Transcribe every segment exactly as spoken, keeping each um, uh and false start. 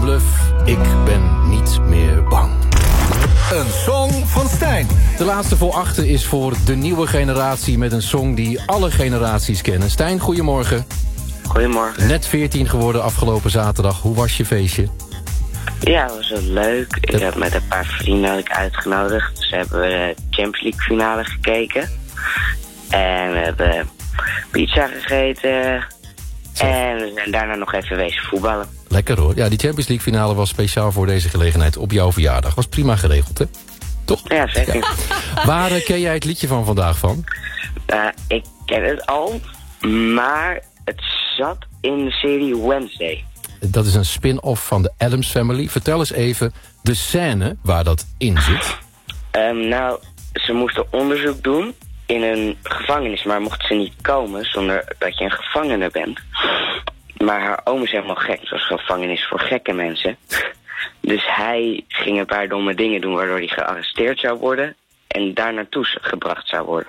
Bluff, ik ben niet meer bang. Een song van Stijn. De laatste voor achten is voor de nieuwe generatie met een song die alle generaties kennen. Stijn, goedemorgen. Goedemorgen. Net veertien geworden afgelopen zaterdag. Hoe was je feestje? Ja, het was wel leuk. Ik heb met een paar vrienden had ik uitgenodigd. Dus hebben we de Champions League finale gekeken. En we hebben pizza gegeten. Zo. En we zijn daarna nog even wezen voetballen. Lekker hoor. Ja, die Champions League finale was speciaal voor deze gelegenheid op jouw verjaardag. Was prima geregeld, hè? Toch? Ja, zeker. Ja. Waar uh, ken jij het liedje van vandaag van? Uh, ik ken het al, maar het zat in de serie Wednesday. Dat is een spin-off van de Addams Family. Vertel eens even de scène waar dat in zit. Um, nou, ze moesten onderzoek doen in een gevangenis, maar mochten ze niet komen zonder dat je een gevangene bent. Maar haar oom is helemaal gek. Het was een gevangenis voor gekke mensen. Dus hij ging een paar domme dingen doen waardoor hij gearresteerd zou worden en daar naartoe gebracht zou worden.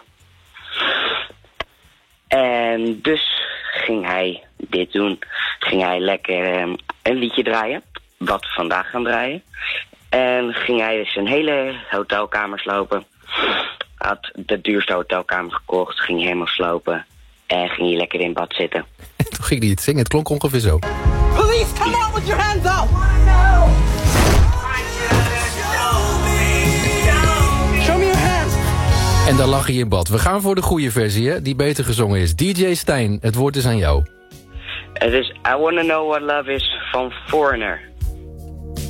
En dus ging hij dit doen. Ging hij lekker um, een liedje draaien, wat we vandaag gaan draaien. En ging hij dus een hele hotelkamer slopen. Had de duurste hotelkamer gekocht, ging hij helemaal slopen. En ging hij lekker in bad zitten. Toen ging hij het zingen, het klonk ongeveer zo. Police, come on with your hands up! Show me your hands! En dan lag hij in bad. We gaan voor de goede versie, hè, die beter gezongen is. D J Stijn, het woord is aan jou. Het is I Wanna Know What Love Is van Foreigner.